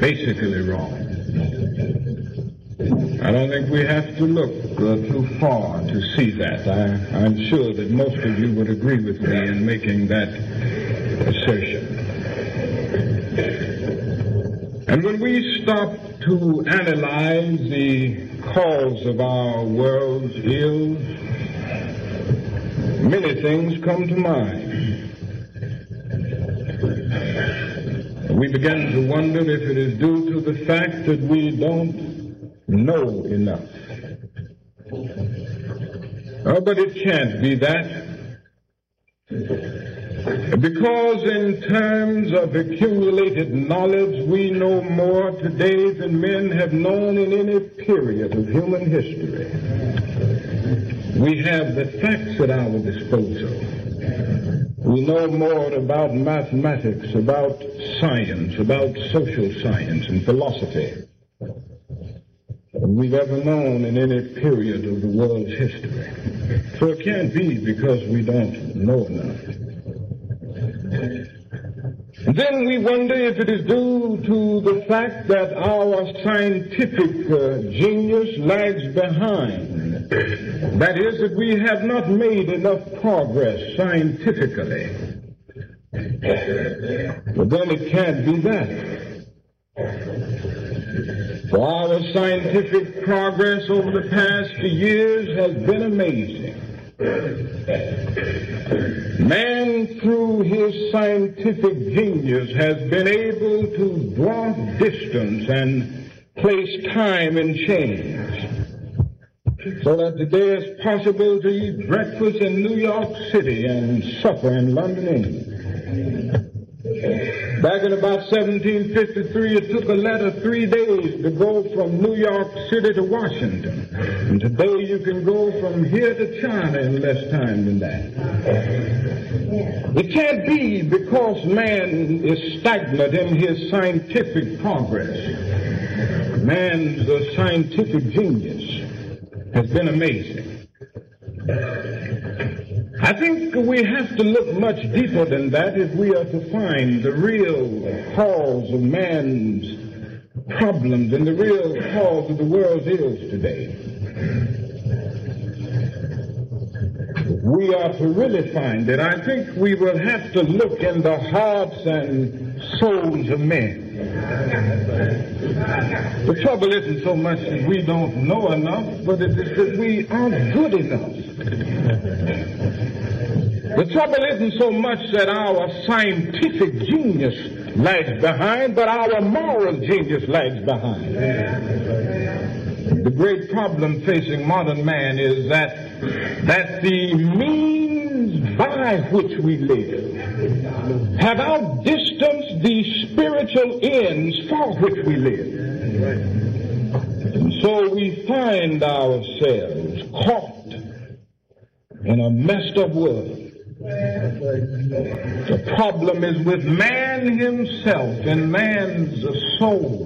basically wrong. I don't think we have to look too far to see that. I'm sure that most of you would agree with me in making that assertion. And when we stop to analyze the cause of our world's ills, many things come to mind. We begin to wonder if it is due to the fact that we don't know enough. Oh, but it can't be that. Because in terms of accumulated knowledge, we know more today than men have known in any period of human history. We have the facts at our disposal. We know more about mathematics, about science, about social science and philosophy than we've ever known in any period of the world's history. So it can't be because we don't know enough. And then we wonder if it is due to the fact that our scientific genius lags behind. That is, that we have not made enough progress scientifically. But then it can't be that. For our scientific progress over the past years has been amazing. Man, through his scientific genius, has been able to draw distance and place time in change. So that today it's possible to eat breakfast in New York City and supper in London, England. Back in about 1753, it took a letter 3 days to go from New York City to Washington. And today you can go from here to China in less time than that. It can't be because man is stagnant in his scientific progress. Man's scientific genius has been amazing. I think we have to look much deeper than that if we are to find the real cause of man's problems and the real cause of the world's ills today. If we are to really find it, I think we will have to look in the hearts and souls of men. The trouble isn't so much that we don't know enough, but it is that we aren't good enough. The trouble isn't so much that our scientific genius lags behind, but our moral genius lags behind. The great problem facing modern man is that the means by which we live have outdistanced the spiritual ends for which we live. And so we find ourselves caught in a messed up world. The problem is with man himself and man's soul.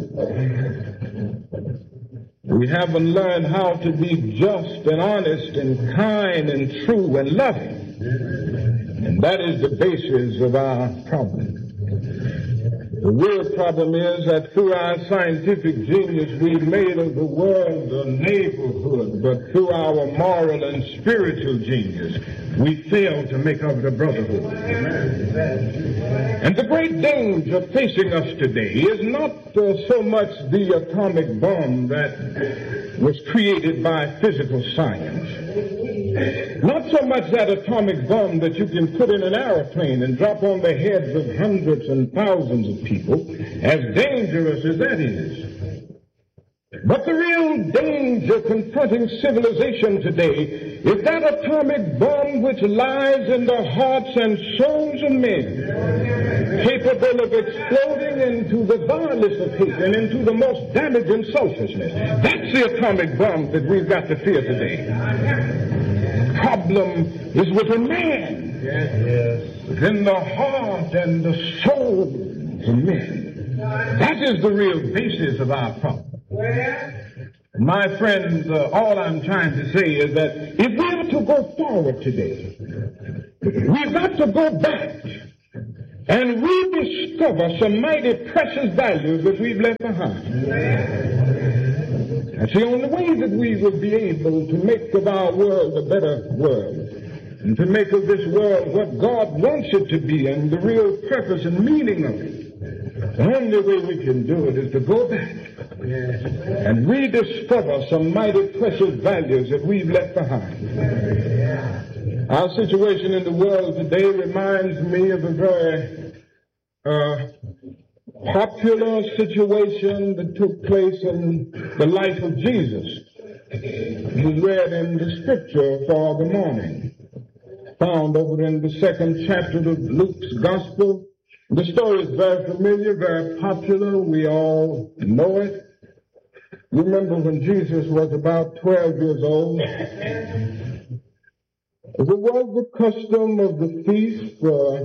We haven't learned how to be just and honest and kind and true and loving. And that is the basis of our problem. The real problem is that through our scientific genius, we've made of the world a neighborhood, but through our moral and spiritual genius, we fail to make of it a brotherhood. And the great danger facing us today is not so much the atomic bomb that was created by physical science. Not so much that atomic bomb that you can put in an airplane and drop on the heads of hundreds and thousands of people, as dangerous as that is. But the real danger confronting civilization today is that atomic bomb which lies in the hearts and souls of men, capable of exploding into the vilest of hate and into the most damaging selfishness. That's the atomic bomb that we've got to fear today. The problem is within man, within the heart and the soul of men. That is the real basis of our problem. My friends, all I'm trying to say is that if we are to go forward today, we've got to go back and rediscover some mighty precious values that we've left behind. That's the only way that we will be able to make of our world a better world, and to make of this world what God wants it to be and the real purpose and meaning of it. The only way we can do it is to go back and rediscover some mighty precious values that we've left behind. Our situation in the world today reminds me of a very popular situation that took place in the life of Jesus. It was read in the scripture for the morning, found over in the 2nd chapter of Luke's Gospel. The story is very familiar, very popular. We all know it. You remember when Jesus was about 12 years old? As it was the custom of the feast,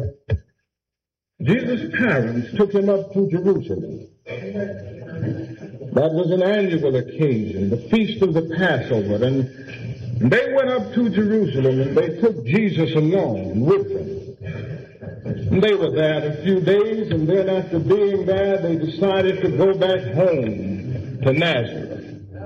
Jesus' parents took him up to Jerusalem. That was an annual occasion, the feast of the Passover, and they went up to Jerusalem and they took Jesus along with them. And they were there a few days, and then after being there, they decided to go back home to Nazareth.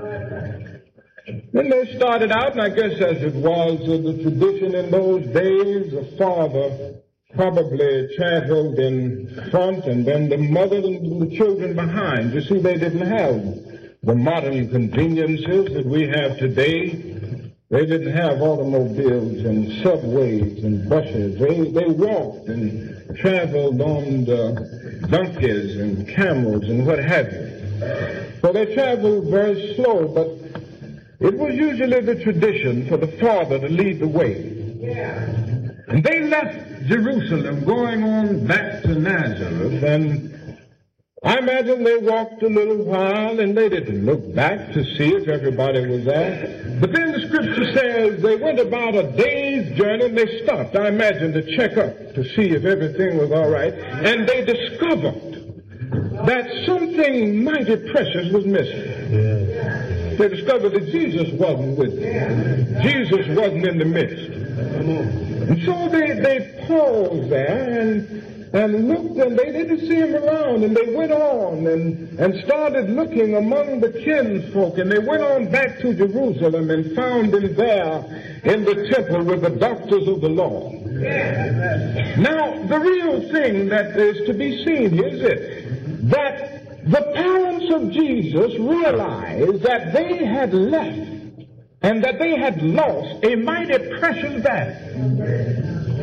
Then they started out, and I guess as it was the tradition in those days, the father probably traveled in front, and then the mother and the children behind. You see, they didn't have the modern conveniences that we have today. They didn't have automobiles and subways and buses. They walked and traveled on the donkeys and camels and what have you. So they traveled very slow, but it was usually the tradition for the father to lead the way. And they left Jerusalem going on back to Nazareth, and I imagine they walked a little while and they didn't look back to see if everybody was there. But then the scripture says they went about a day's journey and they stopped, I imagine, to check up to see if everything was all right. And they discovered that something mighty precious was missing. They discovered that Jesus wasn't with them. Jesus wasn't in the midst. And so they paused there and looked, and they didn't see him around, and they went on and started looking among the kinsfolk, and they went on back to Jerusalem and found him there in the temple with the doctors of the law. Now, the real thing that is to be seen here is this, that the parents of Jesus realized that they had left and that they had lost a mighty precious value.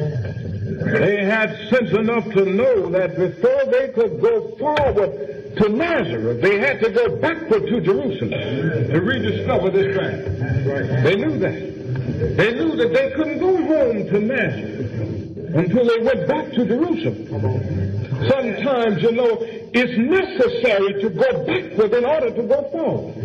They had sense enough to know that before they could go forward to Nazareth, they had to go backward to Jerusalem to rediscover this fact. They knew that. They knew that they couldn't go home to Nazareth until they went back to Jerusalem. Sometimes, you know, it's necessary to go backward in order to go forward.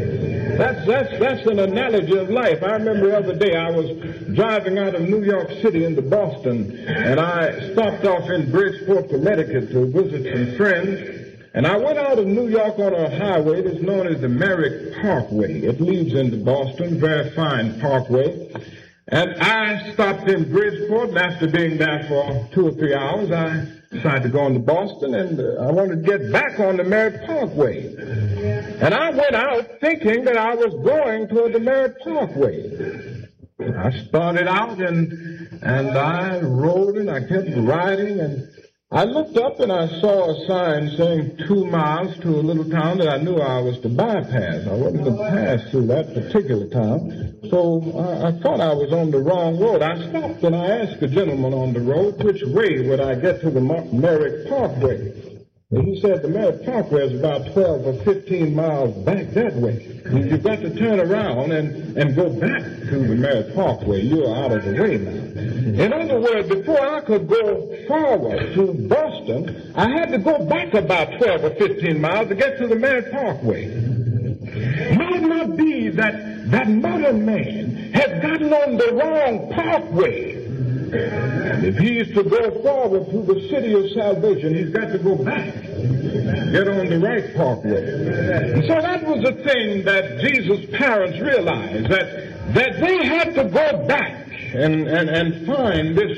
That's an analogy of life. I remember the other day I was driving out of New York City into Boston, and I stopped off in Bridgeport, Connecticut to visit some friends. And I went out of New York on a highway that's known as the Merrick Parkway. It leads into Boston, very fine parkway. And I stopped in Bridgeport, and after being there for 2 or 3 hours, I decided to go on to Boston, and I wanted to get back on the Merritt Parkway. And I went out thinking that I was going toward the Merritt Parkway. I started out, and I rode, and I kept riding, and I looked up, and I saw a sign saying 2 miles to a little town that I knew I was to bypass. I wasn't to pass through that particular town. So I thought I was on the wrong road. I stopped and I asked a gentleman on the road which way would I get to the Merrick Parkway. And he said the Merritt Parkway is about 12 or 15 miles back that way. You've got to turn around and go back to the Merritt Parkway. You're out of the way now. In other words, before I could go forward to Boston, I had to go back about 12 or 15 miles to get to the Merritt Parkway. May it not be that modern man has gotten on the wrong parkway. If he's to go forward to the city of salvation, he's got to go back, get on the right parkway. And so that was the thing that Jesus' parents realized, that they had to go back and find this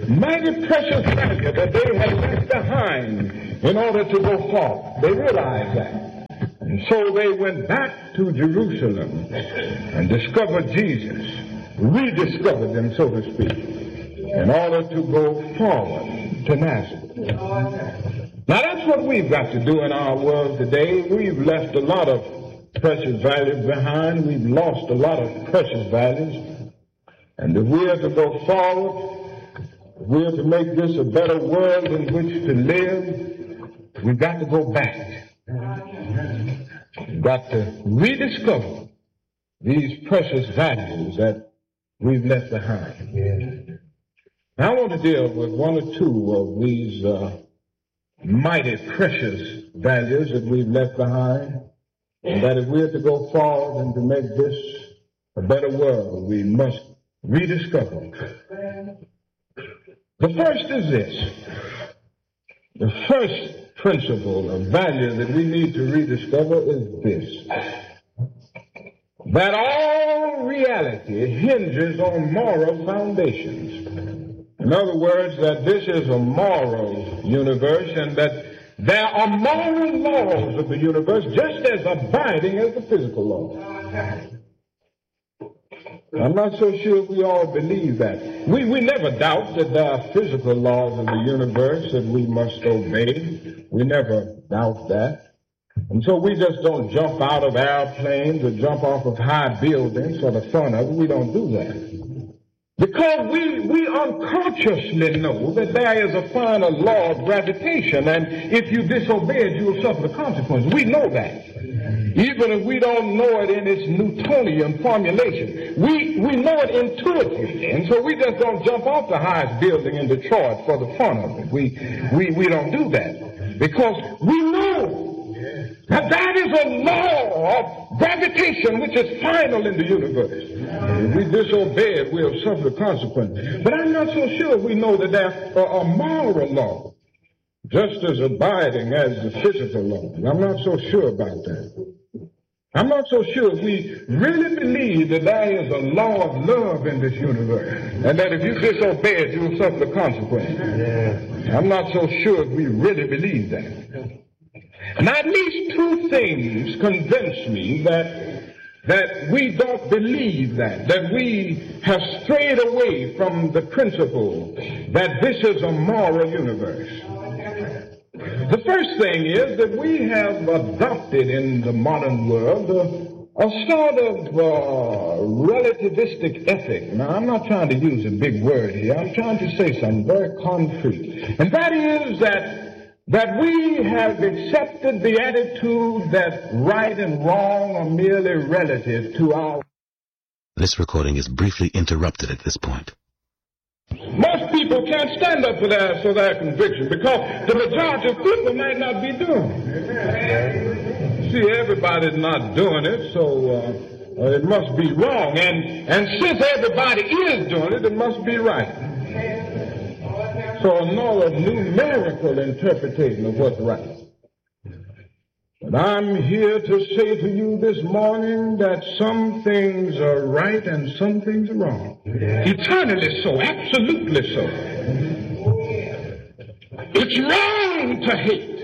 mighty precious value that they had left behind in order to go forward. They realized that. And so they went back to Jerusalem and discovered Jesus, rediscovered them, so to speak, in order to go forward to Nazareth. Now that's what we've got to do in our world today. We've left a lot of precious values behind. We've lost a lot of precious values. And if we are to go forward, if we are to make this a better world in which to live, we've got to go back. We've got to rediscover these precious values that we've left behind. Now, I want to deal with one or two of these mighty precious values that we've left behind, and that if we're to go forward and to make this a better world, we must rediscover. The first is this. The first principle of value that we need to rediscover is this: that all reality hinges on moral foundations. In other words, that this is a moral universe, and that there are moral laws of the universe just as abiding as the physical laws. I'm not so sure we all believe that. We never doubt that there are physical laws of the universe that we must obey. We never doubt that. And so we just don't jump out of airplanes or jump off of high buildings for the fun of it. We don't do that. Because we unconsciously know that there is a final law of gravitation, and if you disobey it, you will suffer the consequences. We know that. Even if we don't know it in its Newtonian formulation. We know it intuitively, and so we just don't jump off the highest building in Detroit for the fun of it. We don't do that. Because we know that is a law of gravitation which is final in the universe. If we disobey it, we'll suffer the consequences. But I'm not so sure we know that there are moral laws just as abiding as the physical laws. I'm not so sure about that. I'm not so sure we really believe that there is a law of love in this universe, and that if you disobey it, you will suffer the consequences. I'm not so sure we really believe that. Now, at least two things convince me that we don't believe that we have strayed away from the principle that this is a moral universe. The first thing is that we have adopted in the modern world a sort of relativistic ethic. Now, I'm not trying to use a big word here. I'm trying to say something very concrete. And that is that we have accepted the attitude that right and wrong are merely relative to our... This recording is briefly interrupted at this point. Most people can't stand up for their conviction because the majority of people might not be doing it. See, everybody's not doing it, so it must be wrong. And since everybody is doing it, it must be right. So another numerical interpretation of what's right. But I'm here to say to you this morning that some things are right and some things are wrong. Eternally so, absolutely so. It's wrong to hate.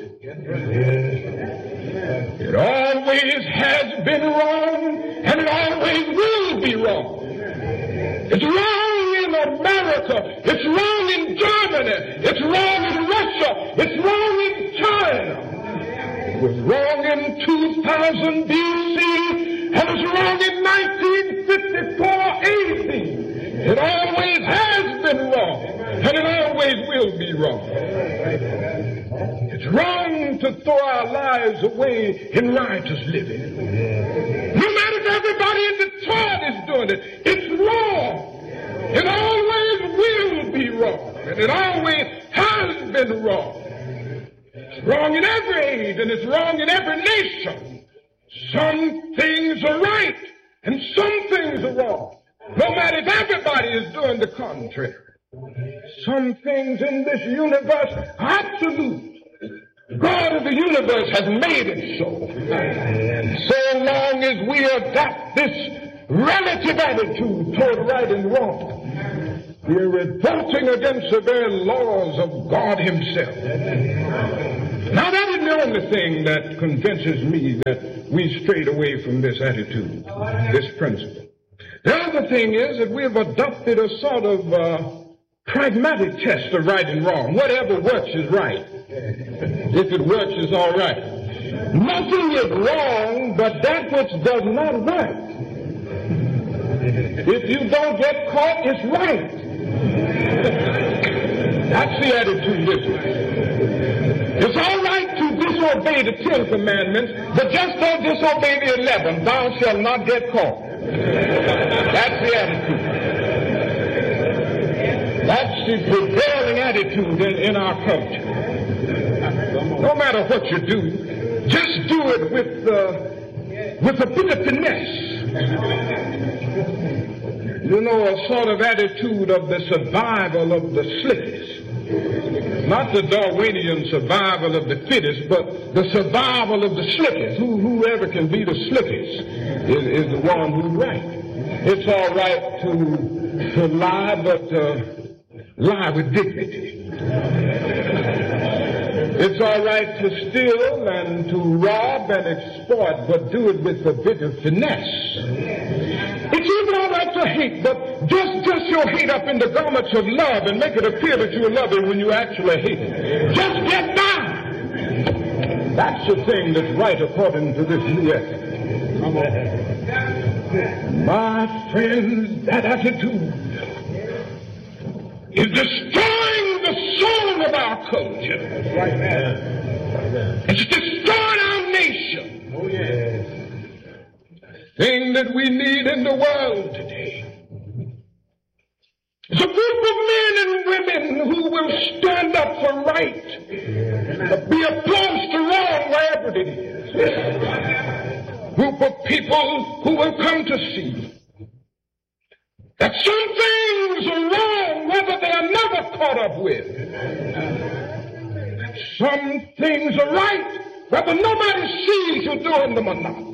It always has been wrong, and it always will be wrong. It's wrong in America. It's wrong in Germany. It's wrong in Russia. It's wrong in China. It was wrong in 2000 B.C. and it was wrong in 1954 A.D. It always has been wrong, and it always will be wrong. It's wrong to throw our lives away in riotous living. No matter if everybody in Detroit is doing it, it's wrong. It always will be wrong, and it always has been wrong. It's wrong in every age, and it's wrong in every nation. Some things are right, and some things are wrong. No matter if everybody is doing the contrary. Some things in this universe are absolute. God of the universe has made it so. And so long as we adopt this relative attitude toward right and wrong, We're revolting against the very laws of God himself. Now, that isn't the only thing that convinces me that we strayed away from this attitude, this principle. The other thing is that we've adopted a sort of pragmatic test of right and wrong. Whatever works is right. If it works, it's all right. Nothing is wrong but that which does not work. If you don't get caught, it's right. That's the attitude this way. It's all right to disobey the 10 commandments, but just don't disobey the 11. Thou shalt not get caught. That's the attitude. That's the prevailing attitude in our culture. No matter what you do, just do it with a bit of finesse. You know, a sort of attitude of the survival of the slickest. Not the Darwinian survival of the fittest, but the survival of the slickest. Whoever can be the slickest is the one who's right. It's all right to lie, but lie with dignity. It's all right to steal and to rob and exploit, but do it with a bit of finesse. It's even all right to hate, but just dress your hate up in the garments of love and make it appear that you're loving when you actually hate it. Just get down. That's the thing that's right according to this new ethic. My friends, that attitude is destroying the soul of our culture. It's destroying our nation. Oh, yes. The thing that we need in the world today is a group of men and women who will stand up for right, be opposed to wrong wherever it is. A group of people who will come to see that some things are wrong whether they are never caught up with. That some things are right whether nobody sees you doing them or not.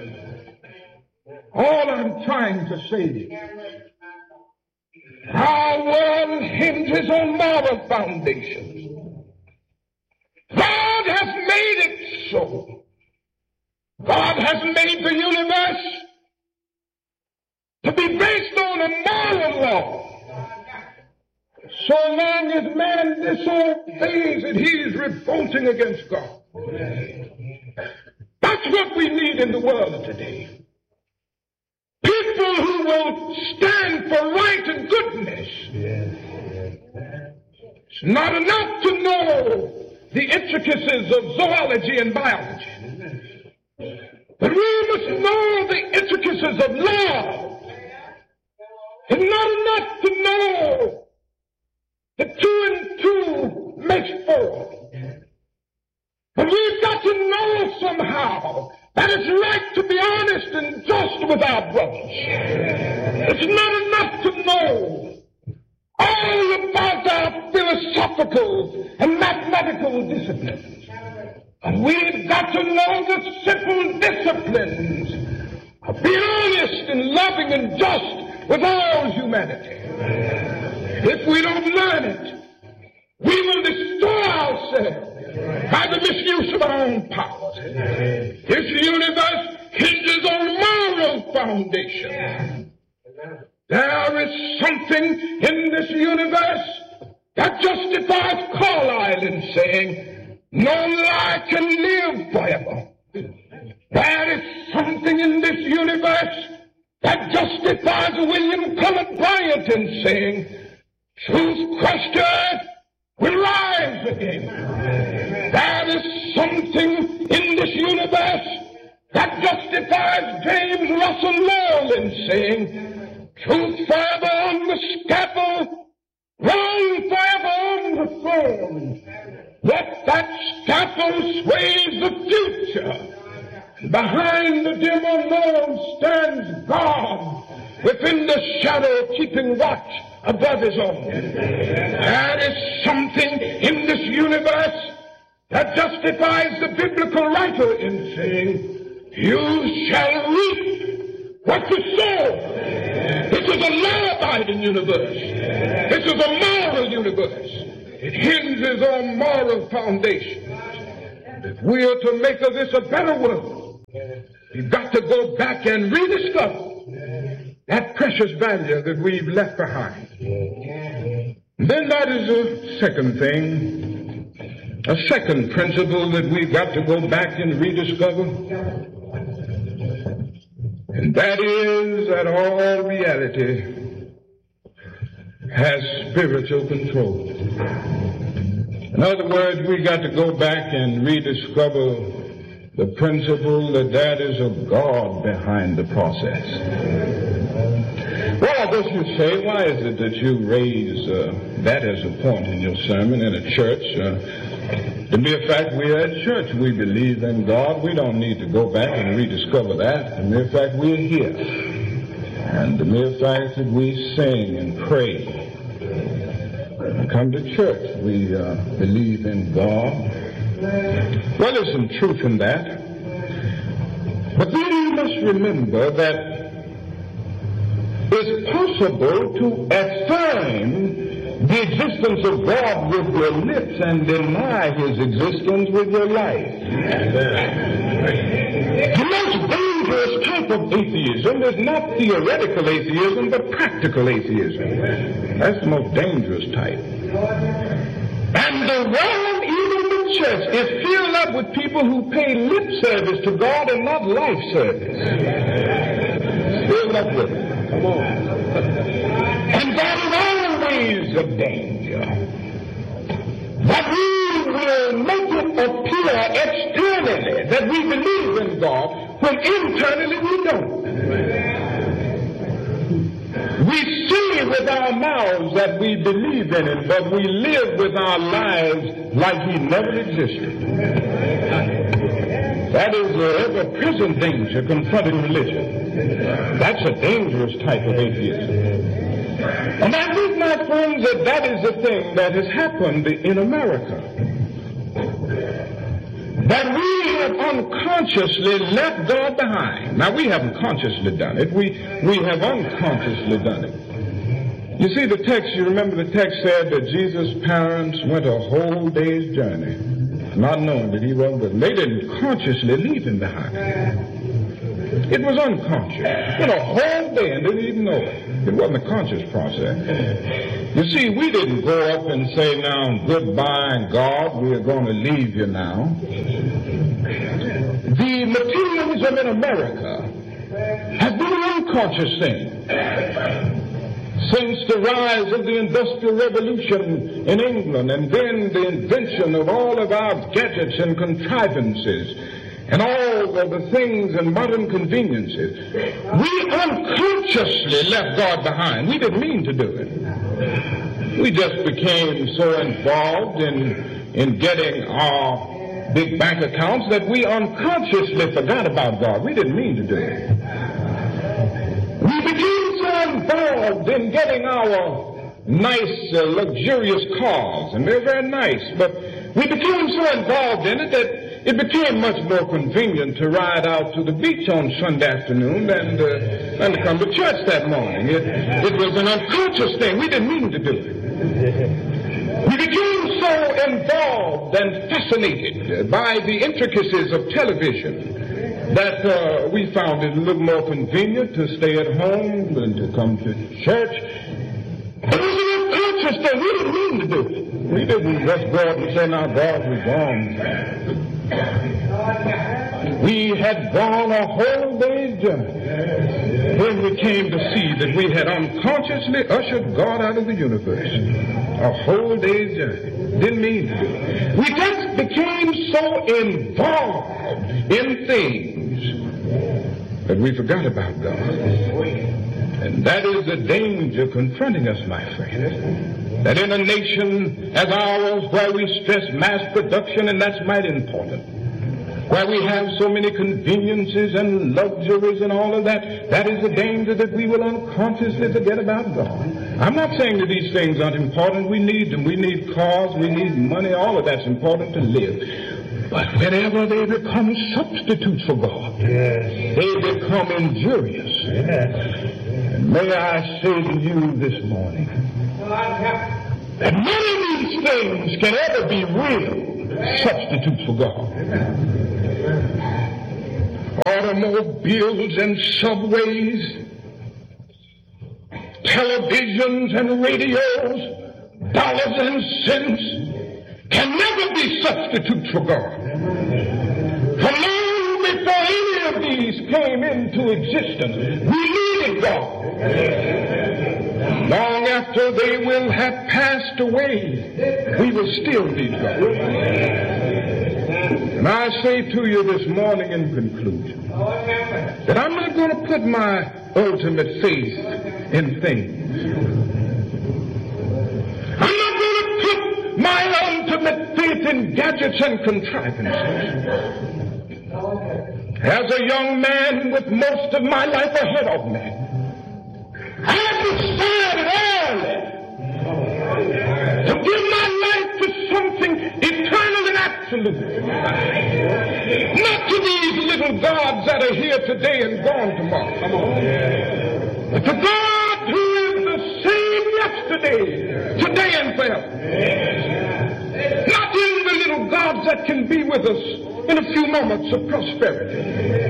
All I'm trying to say is our world hinges on moral foundations. God has made it so. God has made the universe to be based on a moral law. So long as man disobeys it, he is revolting against God. That's what we need in the world today. People who will stand for right and goodness. It's not enough to know the intricacies of zoology and biology, but we must know the intricacies of law. It's not enough to know that 2 and 2 makes 4. But we've got to know somehow that it's right to be honest and just with our brothers. It's not enough to know all about our philosophical and mathematical disciplines. But we've got to know the simple disciplines of being honest and loving and just with all humanity. If we don't learn it, we will destroy ourselves by the misuse of our own powers. This universe hinges on moral foundation. There is something in this universe that justifies Carlyle in saying, no lie can live forever. There is something in this universe that justifies William Cullen Bryant in saying, truth crushed to earth will rise again. There is something in this universe that justifies James Russell Lowell in saying, truth forever on the scaffold, wrong forever on the throne. Let that scaffold sways the future. Behind the dim unknown stands God, within the shadow keeping watch above his own. There is something in this universe that justifies the biblical writer in saying, you shall reap what you sow. It's This is a law-abiding universe. This is a moral universe. It hinges on moral foundations. If we are to make of this a better world, we've got to go back and rediscover that precious value that we've left behind. Then that is a second thing, a second principle that we've got to go back and rediscover. And that is that all reality has spiritual control. In other words, we got to go back and rediscover the principle that there is a God behind the process. Well, I guess you say, why is it that you raise that as a point in your sermon in a church? The mere fact we are at church, we believe in God. We don't need to go back and rediscover that. The mere fact we're here, and the mere fact that we sing and pray and come to church, we believe in God. Well, there's some truth in that. But then you must remember that it's possible to affirm the existence of God with your lips and deny his existence with your life. The most dangerous type of atheism is not theoretical atheism, but practical atheism. That's the most dangerous type. And the world, even the church, is filled up with people who pay lip service to God and not life service. Filled up with it. Come on. And that is always a danger. That we will make it appear externally that we believe in God when internally we don't. We say with our mouths that we believe in him, but we live with our lives like he never existed. That is the ever-present danger confronting religion. That's a dangerous type of atheism. And I think, my friends, that is the thing that has happened in America. That we have unconsciously left God behind. Now, we haven't consciously done it. We have unconsciously done it. You see, the text, you remember the text said that Jesus' parents went a whole day's journey, not knowing that he wasn't with them. They didn't consciously leave him behind. It was unconscious. Went a whole day and didn't even know it. It wasn't a conscious process. You see, we didn't go up and say, now, goodbye, God, we are going to leave you now. The materialism in America has been an unconscious thing. Since the rise of the Industrial Revolution in England, and then the invention of all of our gadgets and contrivances, and all of the things and modern conveniences, we unconsciously left God behind. We didn't mean to do it. We just became so involved in getting our big bank accounts that we unconsciously forgot about God. We didn't mean to do it. We became so involved in getting our nice, luxurious cars, and they're very nice, but we became so involved in it that it became much more convenient to ride out to the beach on Sunday afternoon than to come to church that morning. It was an unconscious thing. We didn't mean to do it. We became so involved and fascinated by the intricacies of television that we found it a little more convenient to stay at home than to come to church. It was an unconscious thing. We didn't mean to do it. We didn't just go out and say, now, God, we're gone. We had gone a whole day's journey when we came to see that we had unconsciously ushered God out of the universe. A whole day's journey. Didn't mean to do it. We just became so involved in things that we forgot about God. And that is the danger confronting us, my friend. That in a nation as ours, where we stress mass production, and that's mighty important, where we have so many conveniences and luxuries and all of that, that is the danger that we will unconsciously forget about God. I'm not saying that these things aren't important. We need them. We need cars. We need money. All of that's important to live. But whenever they become substitutes for God, they become injurious. And may I say to you this morning that none of these things can ever be real substitutes for God. Automobiles and subways, televisions and radios, dollars and cents can never be substitutes for God. For long before any of these came into existence, we needed God. Long after they will have passed away, we will still need God. And I say to you this morning in conclusion that I'm not going to put my ultimate faith in things. I'm not going to put my ultimate faith in gadgets and contrivances. As a young man with most of my life ahead of me, I decided early to give my life to something eternal and absolute. Not to these little gods that are here today and gone tomorrow. But to God who is the same yesterday, today, and forever. Not in the little gods that can be with us in a few moments of prosperity,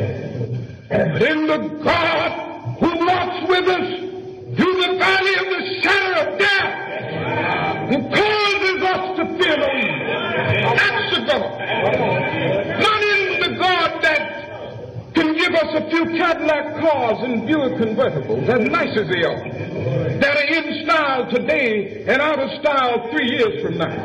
but in the God who walks with us through the valley of the shadow of death, who causes us to fear no evil. That's the God. Not in the God that can give us a few Cadillac cars and Buick convertibles, as nice as they are, that are in style today and out of style 3 years from now.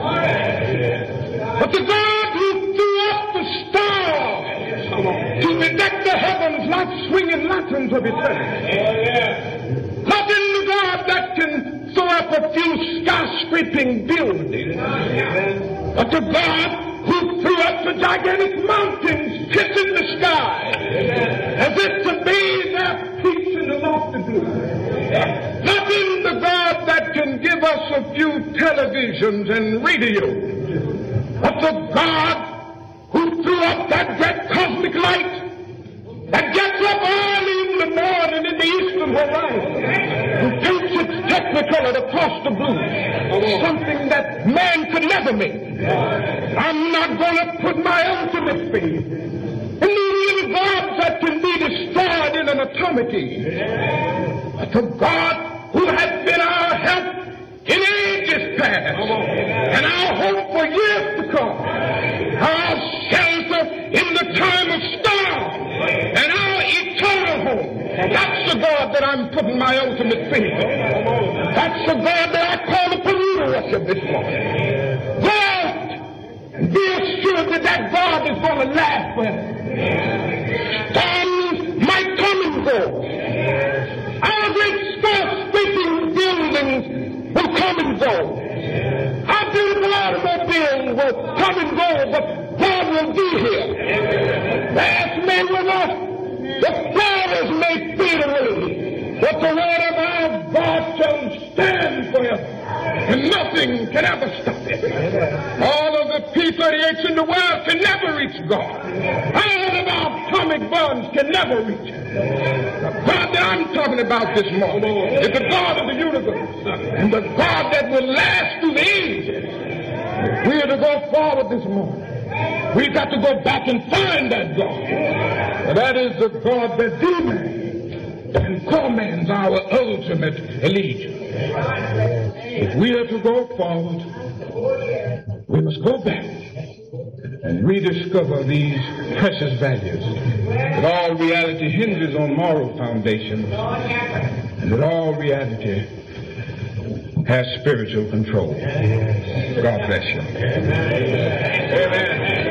But the God who threw up the stars to bedeck the heavens like swinging lanterns of eternity. Not in the God that can throw up a few skyscraping buildings, but the God who threw up the gigantic mountains kissing the sky as if to bathe their peaks in the lofty blue. Not in the God that can give us a few televisions and radios, but the God who threw up that great cosmic light that gets up early in the morning in the eastern horizon, who paints its technicolor across the blue, something that man could never make. I'm not going to put my ultimate faith in these little gods that can be destroyed in an atomic age, but the God who has been our help in ages past, and our hope for years to come, our shelter in the time of storm, and our eternal home. That's the God that I'm putting my ultimate faith in. That's the God that I call upon you to worship this morning. Go out and be assured that that God is going to last forever. Storms might come and go. Our great skyscraping buildings will come and go. Our beautiful automobiles will come and go, but God will be here. Grass may wither, the flowers may fade away, but the word of our God shall stand forever, and nothing can ever stop it. All of the P-38s in the world can never reach God. All of our atomic bombs can never reach it. The God that I'm talking about this morning is the God of the universe, and the God that will last through the ages. If we are to go forward this morning, we've got to go back and find that God. And that is the God that demands and commands our ultimate allegiance. If we are to go forward, we must go back and rediscover these precious values. That all reality hinges on moral foundations, and that all reality has spiritual control. God bless you. Amen.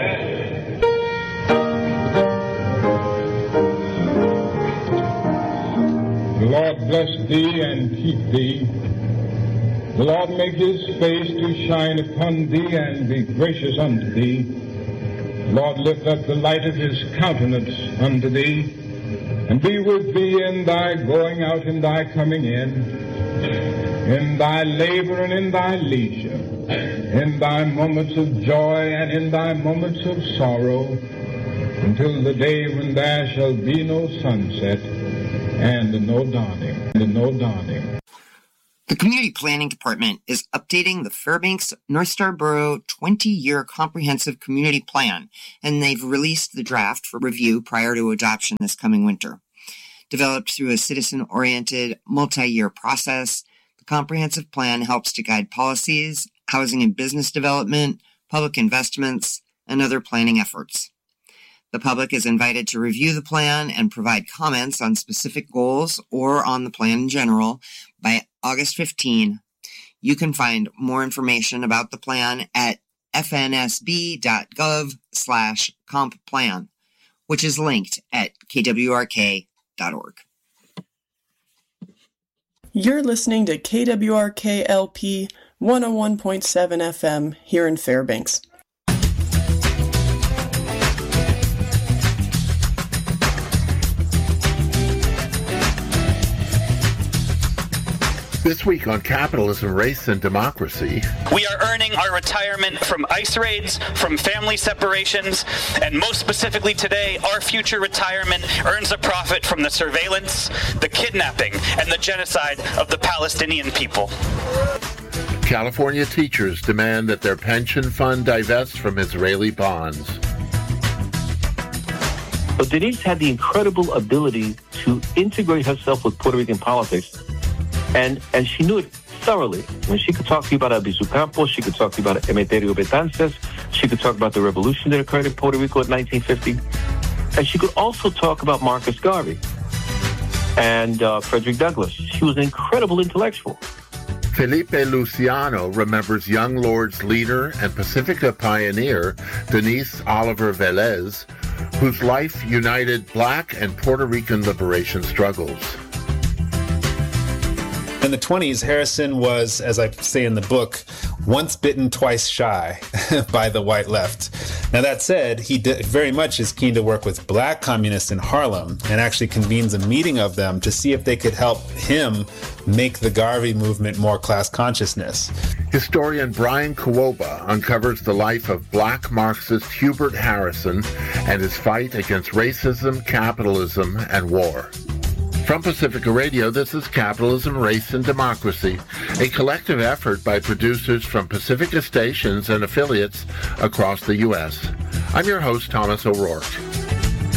The Lord bless thee and keep thee. The Lord make his face to shine upon thee and be gracious unto thee. The Lord lift up the light of his countenance unto thee, and be with thee in thy going out and thy coming in thy labor and in thy leisure, in thy moments of joy and in thy moments of sorrow. until the day when there shall be no sunset and no dawning. The Community Planning Department is updating the Fairbanks North Star Borough 20-year comprehensive community plan, and they've released the draft for review prior to adoption this coming winter. Developed through a citizen-oriented, multi-year process, the comprehensive plan helps to guide policies, housing and business development, public investments, and other planning efforts. The public is invited to review the plan and provide comments on specific goals or on the plan in general by August 15. You can find more information about the plan at fnsb.gov/compplan, which is linked at kwrk.org. You're listening to KWRK-LP 101.7 FM here in Fairbanks. This week on Capitalism, Race, and Democracy. We are earning our retirement from ICE raids, from family separations, and most specifically today, our future retirement earns a profit from the surveillance, the kidnapping, and the genocide of the Palestinian people. California teachers demand that their pension fund divest from Israeli bonds. But Denise had the incredible ability to integrate herself with Puerto Rican politics. And she knew it thoroughly. When she could talk to you about Albizu Campos, she could talk to you about Emeterio Betances, she could talk about the revolution that occurred in Puerto Rico in 1950, and she could also talk about Marcus Garvey and Frederick Douglass. She was an incredible intellectual. Felipe Luciano remembers Young Lords leader and Pacifica pioneer Denise Oliver Velez, whose life united Black and Puerto Rican liberation struggles. In the 20s, Harrison was, as I say in the book, once bitten, twice shy by the white left. Now, that said, he very much is keen to work with Black communists in Harlem and actually convenes a meeting of them to see if they could help him make the Garvey movement more class consciousness. Historian Brian Kawoba uncovers the life of Black Marxist Hubert Harrison and his fight against racism, capitalism, and war. From Pacifica Radio, this is Capitalism, Race, and Democracy, a collective effort by producers from Pacifica stations and affiliates across the U.S. I'm your host, Thomas O'Rourke.